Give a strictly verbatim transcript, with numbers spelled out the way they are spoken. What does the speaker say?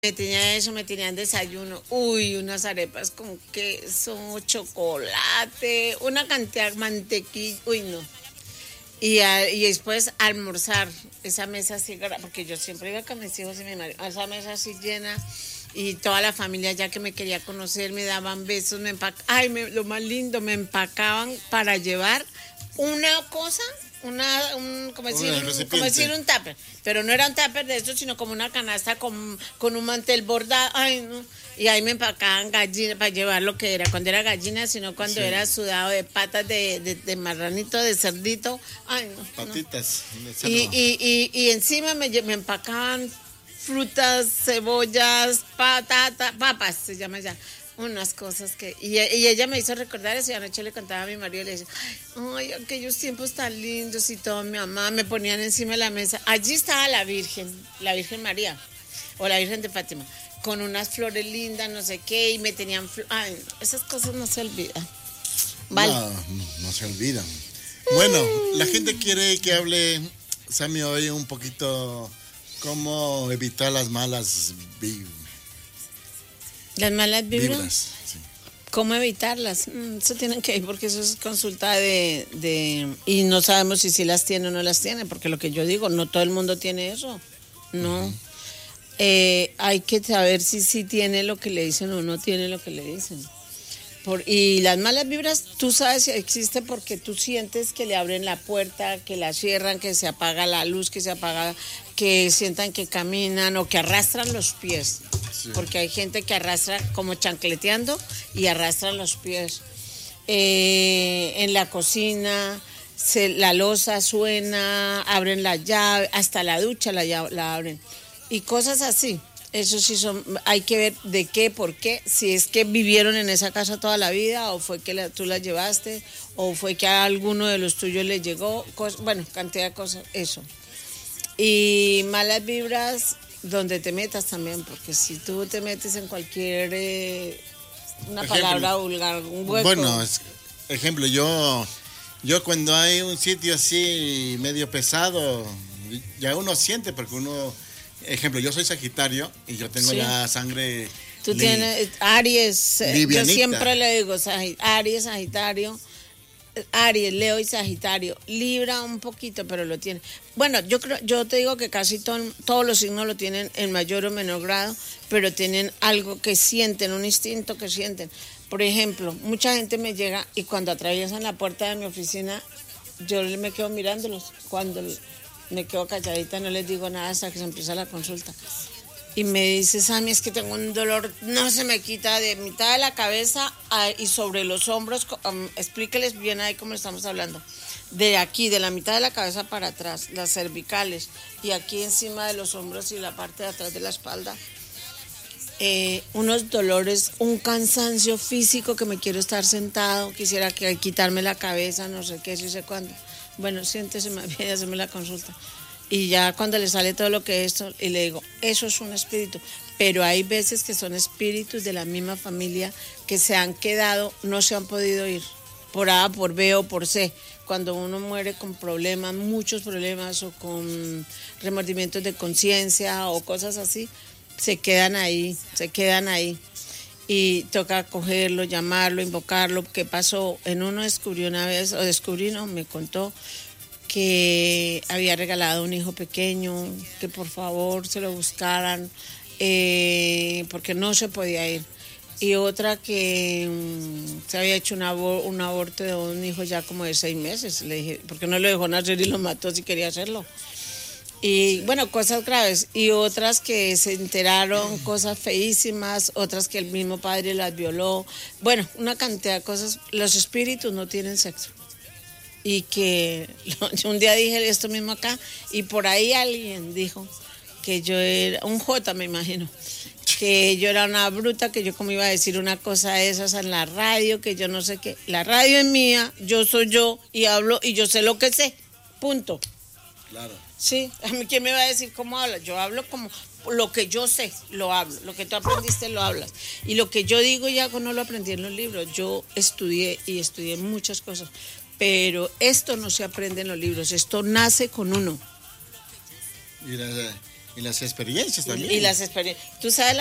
Me tenía eso, me tenían desayuno. Uy, unas arepas con queso, chocolate, una cantidad de mantequilla. Uy, no. Y, a- y después almorzar, esa mesa así, gra- porque yo siempre iba con mis hijos y mi marido, esa mesa así llena, y toda la familia ya que me quería conocer, me daban besos, me empacaban, ay, me- lo más lindo, me empacaban para llevar una cosa, una, un, como decir, Un un, como decir recipiente. un tupper, pero no era un tupper de eso, sino como una canasta con, con un mantel bordado, ay, no. Y ahí me empacaban gallina para llevar lo que era, cuando era gallina, sino cuando Sí. era sudado de patas de, de, de marranito, de cerdito, ay, no, no. Patitas de cerdo. Y, y, y, y encima me, lle- me empacaban frutas, cebollas, patata, papas, se llama ya. Unas cosas que... Y, y ella me hizo recordar eso y anoche le contaba a mi marido y le decía, ay, aquellos tiempos tan lindos y todo, mi mamá, me ponían encima de la mesa. Allí estaba la Virgen, la Virgen María, o la Virgen de Fátima, con unas flores lindas, no sé qué, y me tenían... fl- Ay, esas cosas no se olvidan. Vale. No, no, no se olvidan. Bueno, la gente quiere que hable, Sammy, hoy un poquito cómo evitar las malas vi- Las malas vibras. vibras. Sí. ¿Cómo evitarlas? Mm, Eso tienen que ir porque eso es consulta de, de... Y no sabemos si sí las tiene o no las tiene, porque lo que yo digo, no todo el mundo tiene eso. No. Ujú. Eh, hay que saber si sí tiene lo que le dicen o no tiene lo que le dicen. Por, y las malas vibras, tú sabes si existe porque tú sientes que le abren la puerta, que la cierran, que se apaga la luz, que se apaga, que sientan que caminan o que arrastran los pies. Sí. Porque hay gente que arrastra como chancleteando y arrastran los pies. Eh, en la cocina, se, la loza suena, abren la llave, hasta la ducha la, lla- la abren. Y cosas así. Eso sí son, hay que ver de qué, por qué, si es que vivieron en esa casa toda la vida, o fue que la- tú la llevaste, o fue que a alguno de los tuyos le llegó, cos- bueno, cantidad de cosas, eso. Y malas vibras donde te metas también, porque si tú te metes en cualquier, eh, una Ejemplo. palabra vulgar, un hueco. Bueno, es- ejemplo, yo, yo cuando hay un sitio así medio pesado, ya uno siente porque uno, ejemplo, yo soy Sagitario y yo tengo Sí. la sangre. Tú li- tienes Aries, eh, yo livianita. siempre le digo Sagi- Aries, Sagitario, eh, Aries, Leo y Sagitario. Libra un poquito, pero lo tiene. Bueno, yo creo, yo te digo que casi ton- todos los signos lo tienen en mayor o menor grado, pero tienen algo que sienten, un instinto que sienten. Por ejemplo, mucha gente me llega y cuando atraviesan la puerta de mi oficina, yo me quedo mirándolos. Cuando me quedo calladita, no les digo nada hasta que se empieza la consulta. Y me dice, Sammy, es que tengo un dolor, no se me quita de mitad de la cabeza a- y sobre los hombros. co- um, explíqueles bien ahí cómo estamos hablando. De aquí, de la mitad de la cabeza para atrás, las cervicales, y aquí encima de los hombros y la parte de atrás de la espalda. Eh, unos dolores, un cansancio físico que me quiero estar sentado, quisiera que quitarme la cabeza, no sé qué, si sé cuándo. Bueno, siéntese más bien y hacerme la consulta. Y ya cuando le sale todo lo que es esto, y le digo, eso es un espíritu. Pero hay veces que son espíritus de la misma familia que se han quedado, no se han podido ir, por A, por B o por C. Cuando uno muere con problemas, muchos problemas, o con remordimientos de conciencia o cosas así, se quedan ahí, se quedan ahí. Y toca cogerlo, llamarlo, invocarlo. ¿Qué pasó? En uno descubrí una vez, o descubrí, no, me contó que había regalado un hijo pequeño, que por favor se lo buscaran, eh, porque no se podía ir. Y otra que mm, se había hecho un, abor- un aborto de un hijo ya como de seis meses. Le dije, ¿por qué no lo dejó nacer y lo mató si quería hacerlo? Y bueno, cosas graves. Y otras que se enteraron, cosas feísimas, otras que el mismo padre las violó. Bueno, una cantidad de cosas. Los espíritus no tienen sexo. Y que yo un día dije esto mismo acá, y por ahí alguien dijo que yo era, un J me imagino, que yo era una bruta, que yo como iba a decir una cosa de esas en la radio, que yo no sé qué. La radio es mía, yo soy yo, y hablo, y yo sé lo que sé, punto. Claro. Sí, a mí quién me va a decir cómo hablas. Yo hablo como lo que yo sé, lo hablo. Lo que tú aprendiste, lo hablas. Y lo que yo digo y hago no lo aprendí en los libros. Yo estudié y estudié muchas cosas. Pero esto no se aprende en los libros. Esto nace con uno. Mira, Y las experiencias también. Y las experiencias. Tú sabes